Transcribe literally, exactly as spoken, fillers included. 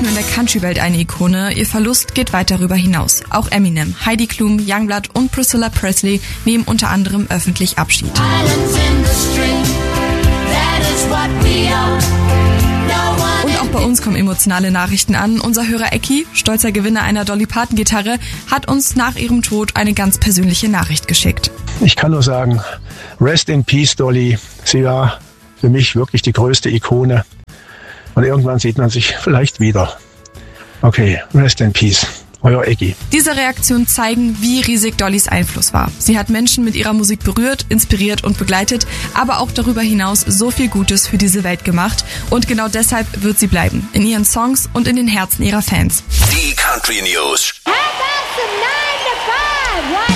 nur in der Country-Welt eine Ikone, ihr Verlust geht weit darüber hinaus. Auch Eminem, Heidi Klum, Youngblood und Priscilla Presley nehmen unter anderem öffentlich Abschied. Und auch bei uns kommen emotionale Nachrichten an. Unser Hörer Ecki, stolzer Gewinner einer Dolly Parton Gitarre, hat uns nach ihrem Tod eine ganz persönliche Nachricht geschickt. Ich kann nur sagen, rest in peace, Dolly. Sie war für mich wirklich die größte Ikone. Und irgendwann sieht man sich vielleicht wieder. Okay, rest in peace. Euer Ecki. Diese Reaktionen zeigen, wie riesig Dollys Einfluss war. Sie hat Menschen mit ihrer Musik berührt, inspiriert und begleitet, aber auch darüber hinaus so viel Gutes für diese Welt gemacht. Und genau deshalb wird sie bleiben. In ihren Songs und in den Herzen ihrer Fans. Die Country News. How about some nine to five? What?